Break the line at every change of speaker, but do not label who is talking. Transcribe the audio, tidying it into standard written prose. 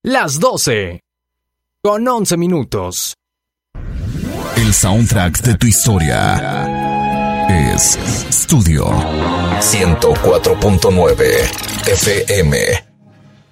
Las 12 con 11 minutos.
El soundtrack de tu historia es Studio 104.9 FM.